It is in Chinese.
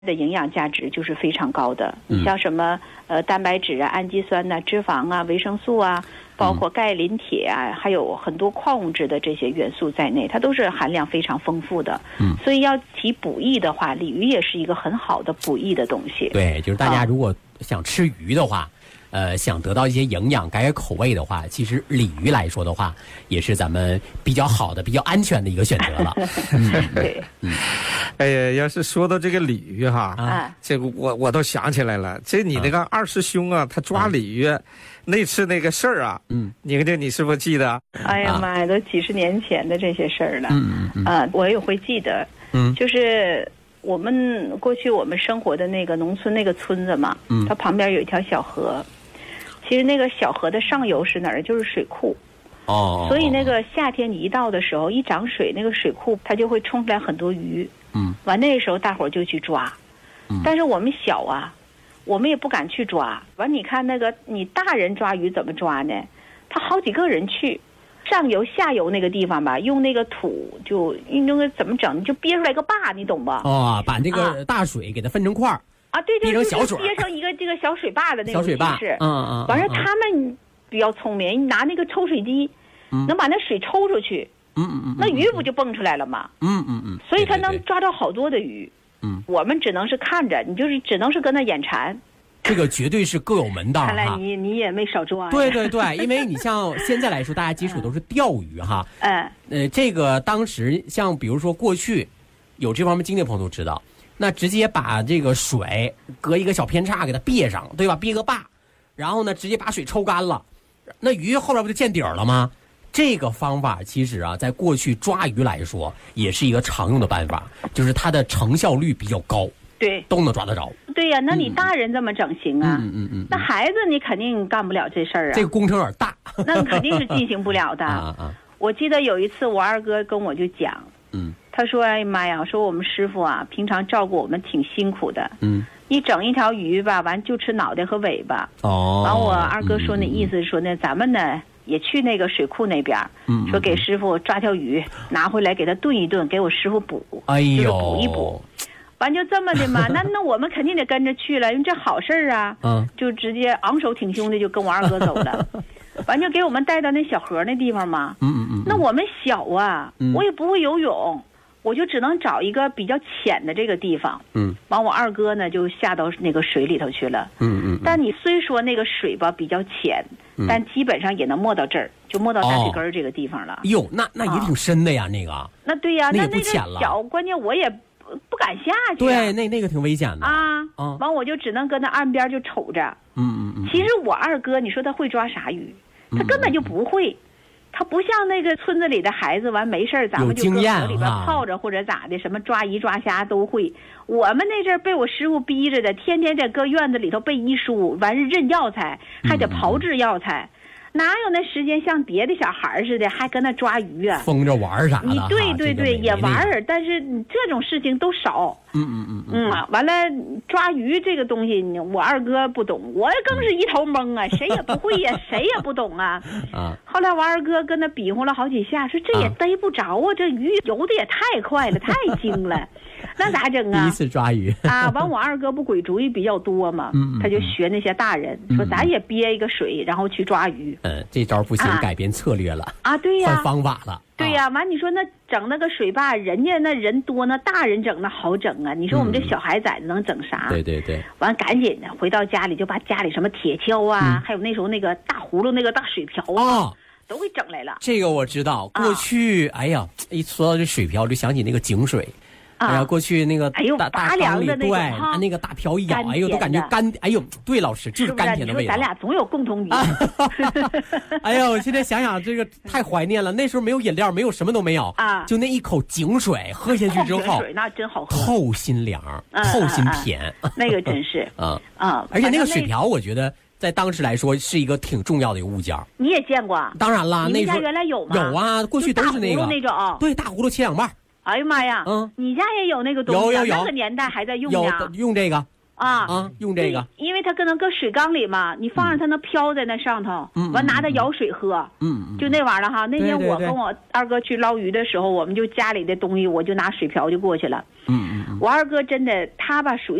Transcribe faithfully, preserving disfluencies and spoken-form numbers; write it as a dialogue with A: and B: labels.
A: 的营养价值就是非常高的。你像什么呃蛋白质啊、氨基酸呐、啊、脂肪啊、维生素啊，包括钙、磷、铁啊，还有很多矿物质的这些元素在内，它都是含量非常丰富的。嗯，所以要提补益的话，鲤鱼也是一个很好的补益的东西。
B: 对，就是大家如果想吃鱼的话。呃，想得到一些营养、改改口味的话，其实鲤鱼来说的话，也是咱们比较好的、比较安全的一个选择了。
A: 嗯，对，
C: 嗯，哎呀，要是说到这个鲤鱼哈，啊，这个我我都想起来了，这你那个二师兄啊，他抓鲤鱼、啊、那次那个事儿啊，嗯，宁宁，你是不是记得？
A: 哎呀妈呀，都几十年前的这些事儿了。嗯嗯嗯，啊，我也会记得。嗯，就是我们过去我们生活的那个农村那个村子嘛，嗯，它旁边有一条小河。其实那个小河的上游是哪儿？就是水库。哦。所以那个夏天你一到的时候，一涨水，那个水库它就会冲出来很多鱼。嗯。完那时候大伙儿就去抓。嗯。但是我们小啊，我们也不敢去抓。完你看那个你大人抓鱼怎么抓呢？他好几个人去，上游下游那个地方吧，用那个土就用那个怎么整？就憋出来个坝，你懂吧？
B: 哦，把这个大水给它分成块儿。
A: 啊，对对，
B: 憋成小水，
A: 憋成一个这个小水坝的那种
B: 形式。嗯嗯。
A: 完事他们比较聪明，拿那个抽水机，嗯、能把那水抽出去。嗯嗯嗯。那鱼不就蹦出来了吗？嗯嗯嗯。所以他能抓到好多的鱼。嗯。我们只能是看着，你就是只能是跟那眼馋。
B: 这个绝对是各有门道。
A: 看来你你也没少抓。
B: 对对对，因为你像现在来说，大家接触都是钓鱼哈。
A: 嗯。
B: 呃，这个当时像比如说过去有这方面经验的朋友都知道。那直接把这个水隔一个小偏差给它憋上，对吧？憋个坝，然后呢，直接把水抽干了，那鱼后边不就见底儿了吗？这个方法其实啊，在过去抓鱼来说，也是一个常用的办法，就是它的成效率比较高，
A: 对，
B: 都能抓得着。
A: 对呀、啊，那你大人这么整行啊？嗯嗯嗯。那孩子你肯定干不了这事儿啊。
B: 这个工程有点大，
A: 那肯定是进行不了的。啊啊！我记得有一次，我二哥跟我就讲，嗯。他说：“哎呀妈呀，说我们师傅啊，平常照顾我们挺辛苦的。嗯，一整一条鱼吧，完就吃脑袋和尾巴。哦，完我二哥说那意思是说呢，咱们呢也去那个水库那边，嗯，说给师傅抓条鱼拿回来给他炖一炖，给我师傅补，哎呦，就是补一补。完就这么的嘛，那那我们肯定得跟着去了，因为这好事儿啊。嗯，就直接昂首挺胸的就跟我二哥走了。”完就给我们带到那小河那地方嘛。嗯嗯嗯。那我们小啊，嗯、我也不会游泳，我就只能找一个比较浅的这个地方。嗯。完，我二哥呢就下到那个水里头去了。嗯嗯。但你虽说那个水吧比较浅，嗯、但基本上也能没到这儿，就没到大腿根儿这个地方了。
B: 哟、哦，那那也挺深的呀，啊、那个。
A: 那对呀，
B: 那
A: 那那个小，关键我也不敢下去、啊。
B: 对，那那个挺危险的
A: 啊。啊。完，我就只能搁那岸边就瞅着。嗯嗯嗯。其实我二哥，你说他会抓啥鱼？他根本就不会，他不像那个村子里的孩子，完没事咱们就搁河里边泡着或者咋的，什么抓鱼抓虾都会。我们那阵被我师傅逼着的，天天在搁院子里头背医书，完是认药材，还得炮制药材。哪有那时间像别的小孩似的，还跟那抓鱼啊？
B: 疯着玩啥的？
A: 你对对对，也玩儿，但是这种事情都少。嗯嗯嗯嗯。完了，抓鱼这个东西，我二哥不懂，我更是一头懵啊，谁也不会呀，谁也不懂啊。啊。后来我二哥跟他比划了好几下，说这也逮不着啊，这鱼游的也太快了，太精了。那咋整啊？
B: 第一次抓鱼
A: 啊！完，我二哥不鬼主意比较多嘛，嗯嗯他就学那些大人，嗯、说咱也憋一个水，然后去抓鱼。
B: 嗯，这招不行，啊、改变策略了
A: 啊！对呀，
B: 换方法了。
A: 对呀，完、啊、你说那整那个水坝，人家那人多，那大人整那好整啊！你说我们这小孩崽子能整啥？
B: 对对对。
A: 完，赶紧的回到家里就把家里什么铁锹啊，嗯、还有那时候那个大葫芦那个大水瓢啊。哦都给整来了。
B: 这个我知道，过去、啊、哎呀，一说到这水瓢，就想起那个井水。哎呀，过去那个大、哎、呦大缸里，对，拿那个大瓢一舀，哎呦，都感觉干。哎呦，对，老师就是甘甜的味道。
A: 咱俩总有共同语。
B: 哎呦，现在想想这个太怀念了。那时候没有饮料，没有什么都没有啊，就那一口井水喝下去之后，
A: 水那真好喝，
B: 透心凉，透心甜。
A: 那个真是
B: 啊啊！而且那个水瓢，我觉得。在当时来说是一个挺重要的一个物件。
A: 你也见过？
B: 当然啦，
A: 你家原来有吗？
B: 有啊，过去都是那个
A: 那种。
B: 对，大葫芦切两半。
A: 哎呀妈呀！嗯，你家也有那个东西？
B: 有有有。
A: 那个年代还在用呢。
B: 有用这个
A: 啊
B: 啊，用这个。
A: 因为为它可能搁水缸里嘛，你放着它能飘在那上头，
B: 嗯，
A: 完拿它舀水喝，
B: 嗯，
A: 就那玩意儿哈。那天我跟我二哥去捞鱼的时候，我们就家里的东西，我就拿水瓢就过去了。
B: 嗯嗯，
A: 我二哥真的，他吧属于。